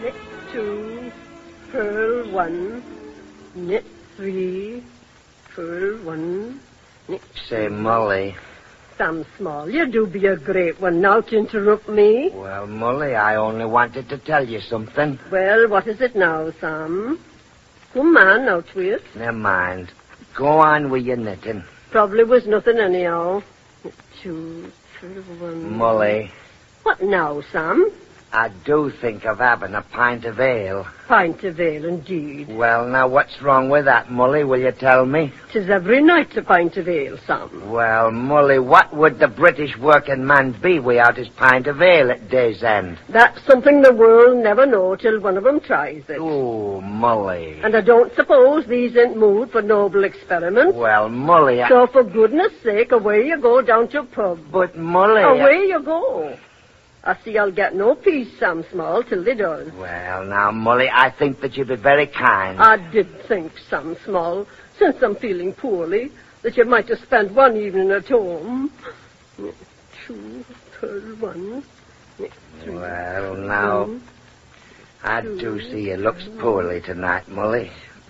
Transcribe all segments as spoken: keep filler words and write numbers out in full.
Knit two, purl one, knit three, purl one, knit... Say, Molly... Sam Small, you do be a great one now to interrupt me. Well, Molly, I only wanted to tell you something. Well, what is it now, Sam? Come on, now, Twist. Never mind. Go on with your knitting. Probably was nothing anyhow. Two, three, one... Molly. What now, Sam? I do think of having a pint of ale. Pint of ale, indeed. Well, now, what's wrong with that, Molly? Will you tell me? 'Tis every night a pint of ale, Sam. Well, Molly, what would the British working man be without his pint of ale at day's end? That's something the world never know till one of 'em tries it. Oh, Molly. And I don't suppose these ain't mood for noble experiments. Well, Molly, I... So for goodness sake, away you go down to a pub. But, Molly... Away I... you go. I see I'll get no peace, Sam Small, till they does. Well, now, Molly, I think that you'd be very kind. I did think, Sam Small, since I'm feeling poorly, that you might have spent one evening at home. Two, purl one. Three, well, now, one, I two, do see you looks poorly tonight, Molly.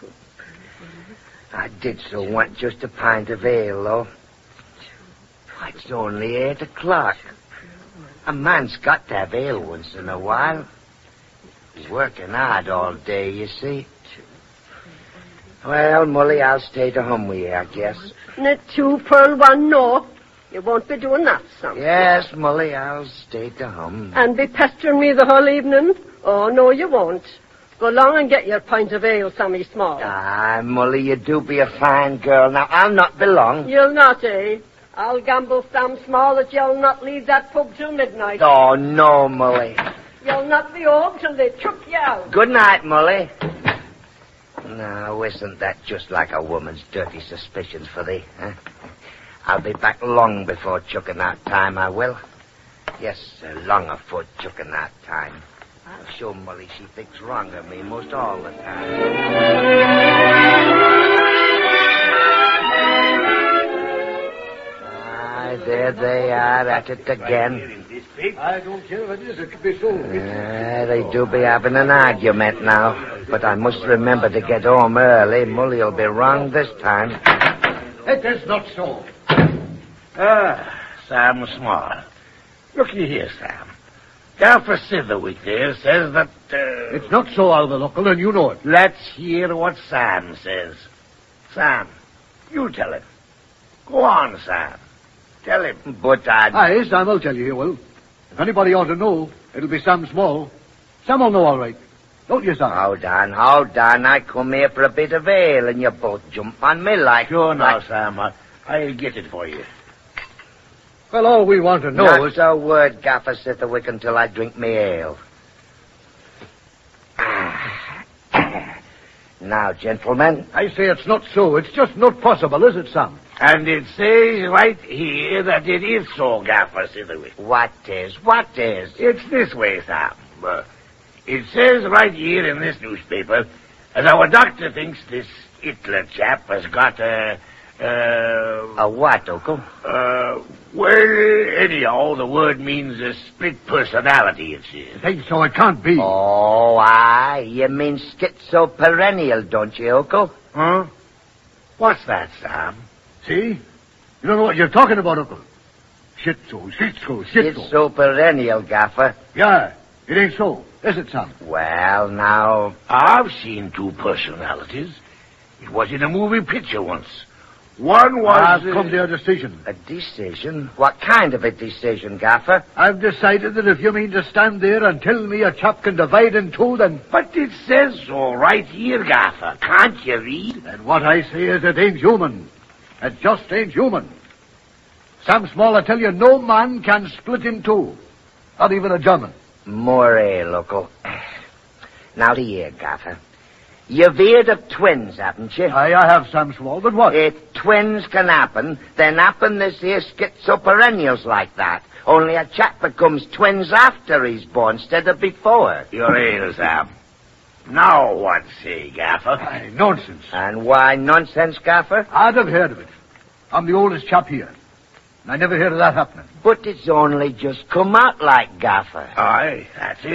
I did so want just a pint of ale, though. It's only eight o'clock. A man's got to have ale once in a while. He's working hard all day, you see. Well, Molly, I'll stay to home with you, I guess. Knit two, purl one, no. You won't be doing that, Sam. Yes, Molly, I'll stay to home. And be pestering me the whole evening? Oh, no, you won't. Go along and get your pint of ale, Sammy Small. Ah, Molly, you do be a fine girl. Now, I'll not be long. You'll not, eh? I'll gamble, Sam Small, that you'll not leave that pub till midnight. Oh, no, Molly. You'll not be home till they chuck you out. Good night, Molly. Now, isn't that just like a woman's dirty suspicions for thee, huh? I'll be back long before chucking out time, I will. Yes, uh, long afore chucking out time. I'll show Molly she thinks wrong of me most all the time. There they are at it again. I don't care what it is. It could be so. Uh, they do be having an argument now. But I must remember to get home early. Molly'll be wrong this time. It is not so. Ah, Sam Small. Looky here, Sam. Gaffer Sitherwick there says that... Uh... It's not so, Alvin, uncle, and you know it. Let's hear what Sam says. Sam, you tell him. Go on, Sam. Tell him. But I... Aye, Sam, I'll tell you, he will. If anybody ought to know, it'll be Sam Small. Sam will know all right. Don't you, Sam? Hold on, hold on. I come here for a bit of ale, and you both jump on me like... Sure now, like... Sam. I, I'll get it for you. Well, all we want to know Not is... a word, Gaffer Sitherwick, until I drink me ale. Now, gentlemen... I say it's not so. It's just not possible, is it, Sam? And it says right here that it is so, Gaffer Sitherwick. What is? What is? It's this way, Sam. Uh, it says right here in this newspaper that our doctor thinks this Hitler chap has got a... Uh, a what, Uncle? Uh, well, anyhow, the word means a split personality, it says. I think so. It can't be. Oh, aye. You mean schizoperennial, don't you, Uncle? Huh? What's that, Sam? See? You don't know what you're talking about, Uncle. Schizo, schizo, schizo. Schizoperennial, Gaffer. Yeah, it ain't so. Is it, Sam? Well, now... I've seen two personalities. It was in a movie picture once. One was... I've uh, come to a decision. A decision? What kind of a decision, Gaffer? I've decided that if you mean to stand there and tell me a chap can divide in two, then... But it says so right here, Gaffer. Can't you read? And what I say is it ain't human. It just ain't human. Sam Small, I tell you, no man can split in two. Not even a German. More ale, Uncle. Now, to here, Gaffer. You've heard of twins, haven't you? Aye, I have, Sam Small, but what? If twins can happen, then happen this here schizoperennials like that. Only a chap becomes twins after he's born instead of before. You're ale, Sam. Now what say, Gaffer? Aye, nonsense. And why nonsense, Gaffer? I'd have heard of it. I'm the oldest chap here. And I never heard of that happening. But it's only just come out like, Gaffer. Aye, that's it.